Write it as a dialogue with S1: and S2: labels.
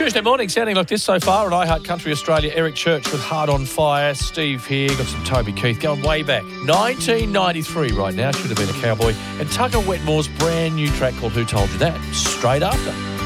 S1: Tuesday morning sounding like this so far at iHeart Country Australia. Eric Church with Heart on Fire. Steve here. Got some Toby Keith going way back. 1993 right now. Should have been a cowboy. And Tucker Wetmore's brand new track called Who Told You That? Straight after.